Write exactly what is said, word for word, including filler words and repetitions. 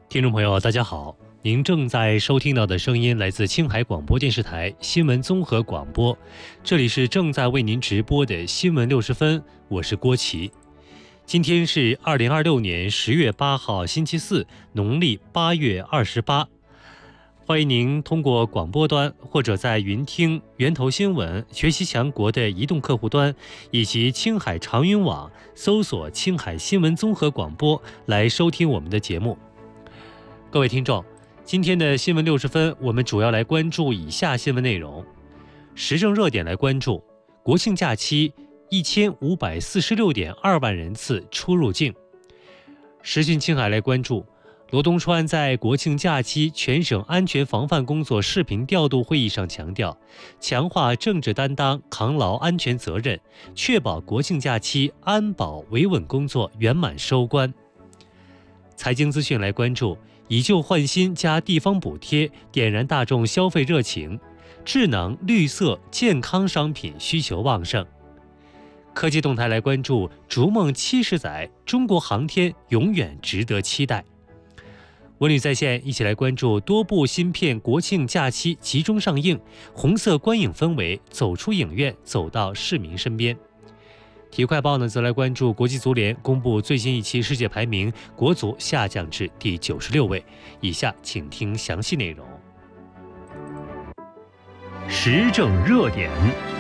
听众朋友，大家好，您正在收听到的声音来自青海广播电视台新闻综合广播，这里是正在为您直播的新闻六十分，我是郭琦。今天是二零二六年十月八号，星期四，农历八月二十八。欢迎您通过广播端或者在云听、源头新闻、学习强国的移动客户端，以及青海长云网搜索青海新闻综合广播来收听我们的节目。各位听众，今天的新闻六十分，我们主要来关注以下新闻内容：时政热点来关注国庆假期一千五百四十六点二万人次出入境；时讯青海来关注罗东川在国庆假期全省安全防范工作视频调度会议上强调，强化政治担当，扛牢安全责任，确保国庆假期安保维稳工作圆满收官。财经资讯来关注以旧换新加地方补贴，点燃大众消费热情，智能、绿色、健康商品需求旺盛。科技动态来关注逐梦七十载，中国航天永远值得期待。文旅在线一起来关注多部新片国庆假期集中上映，红色观影氛围，走出影院，走到市民身边。体育快报呢，则来关注国际足联公布最新一期世界排名，国足下降至第九十六位。以下请听详细内容。时政热点。